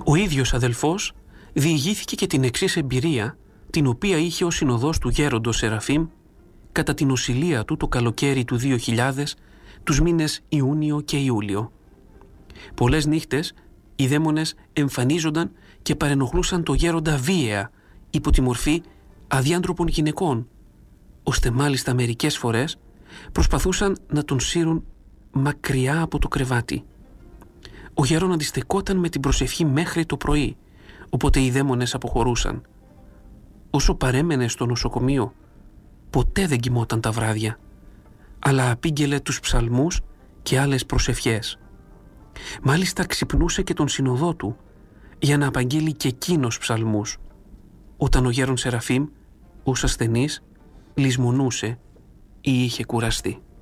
Ο ίδιος αδελφός διηγήθηκε και την εξής εμπειρία, την οποία είχε ο συνοδός του γέροντος Σεραφείμ κατά την οσιλία του το καλοκαίρι του 2000, τους μήνες Ιούνιο και Ιούλιο. Πολλές νύχτες οι δαίμονες εμφανίζονταν και παρενοχλούσαν το γέροντα βίαια υπό τη μορφή αδιάντροπων γυναικών, ώστε μάλιστα μερικές φορές προσπαθούσαν να τον σύρουν μακριά από το κρεβάτι. Ο γέρον αντιστεκόταν με την προσευχή μέχρι το πρωί, οπότε οι δαίμονες αποχωρούσαν. Όσο παρέμενε στο νοσοκομείο, ποτέ δεν κοιμόταν τα βράδια, αλλά απήγγελε τους ψαλμούς και άλλες προσευχές. Μάλιστα ξυπνούσε και τον συνοδό του για να απαγγείλει και εκείνος ψαλμούς, όταν ο γέρον Σεραφείμ, ως ασθενής, λησμονούσε ή είχε κουραστεί.